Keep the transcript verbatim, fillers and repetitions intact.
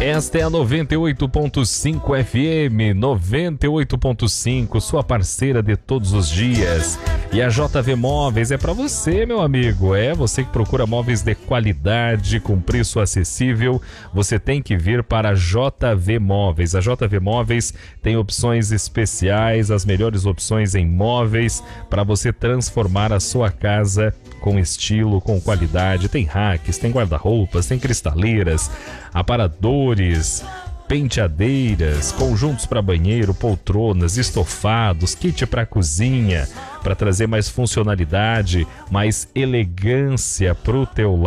Esta é a noventa e oito ponto cinco F M, noventa e oito ponto cinco, sua parceira de todos os dias. E a J V Móveis é para você, meu amigo. É você que procura móveis de qualidade, com preço acessível. Você tem que vir para a J V Móveis. A J V Móveis tem opções especiais, as melhores opções em móveis para você transformar a sua casa com estilo, com qualidade. Tem racks, tem guarda-roupas, tem cristaleiras, aparadores, penteadeiras, conjuntos para banheiro, poltronas, estofados, kit para cozinha, para trazer mais funcionalidade, mais elegância para o teu lar.